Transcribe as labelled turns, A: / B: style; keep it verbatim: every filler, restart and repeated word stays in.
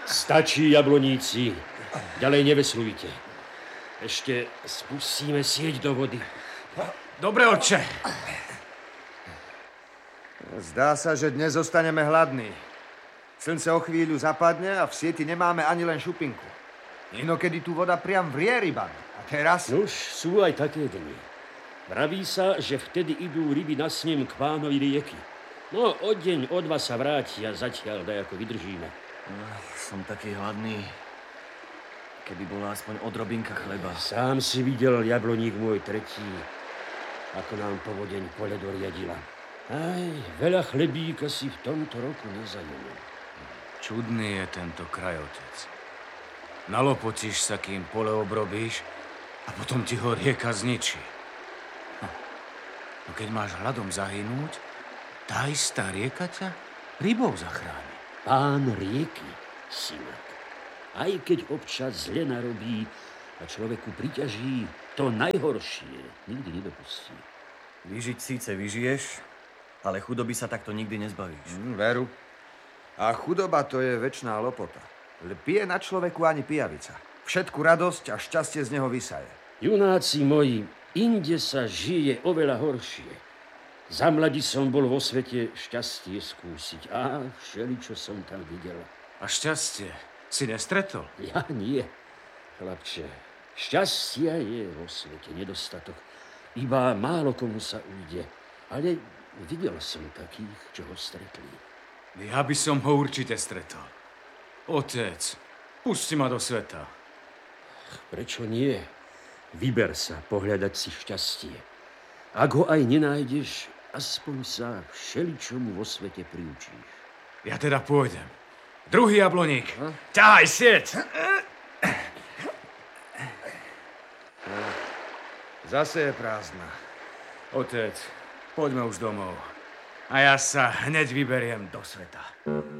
A: Stačí, jabloníci. Ďalej neveslujte. Ešte spustíme sieť do vody.
B: Dobre, otče.
C: Zdá sa, že dnes zostaneme hladní. Slnce o chvíľu zapadne a v sieti nemáme ani len šupinku. Inokedy tu voda priam vrie rybami. A teraz...
A: Nuž, sú aj také dni. Vraví sa, že vtedy idú ryby na snem k pánovi rieky. No, o deň, o dva sa vrátia, zatiaľ dajako vydržíme.
B: Som taký hladný. Keby bola aspoň odrobinka chleba.
A: Sám si videl, jabloník môj tretí, ako nám povodeň pole doriadila. Aj, veľa chlebíka si v tomto roku nezajeme.
B: Čudný je tento kraj, otec. Nalopotíš sa, kým pole obrobíš a potom ti ho rieka zničí. Hm. No keď máš hladom zahynúť, tá istá rieka ťa rybou zachráni.
A: Pán rieky, synak. Aj keď občas zle narobí a človeku priťaží, to najhoršie nikdy nedopustí.
D: Vyžiť síce vyžiješ, ale chudoby sa takto nikdy nezbavíš.
C: Mm, veru. A chudoba to je večná lopota. Pije na človeku ani pijavica. Všetku radosť a šťastie z neho vysaje.
A: Junáci moji, inde sa žije oveľa horšie. Za mladí som bol vo svete šťastie skúsiť a všeličo som tam videl.
B: A šťastie si nestretol?
A: Ja nie, chlapče. Šťastia je vo svete nedostatok. Iba málo komu sa ujde. Ale videl som takých, čo ho stretli.
B: Ja by som ho určite stretol. Otec, pusti ma do sveta.
A: Prečo nie? Vyber sa pohľadať si šťastie. Ak ho aj nenájdeš, aspoň sa všeličomu vo svete priučíš.
B: Ja teda pôjdem. Druhý jabloník. Hm? Ťahaj sieť.
C: Zase je prázdna.
B: Otec, poďme už domov. A ja sa hneď vyberiem do sveta.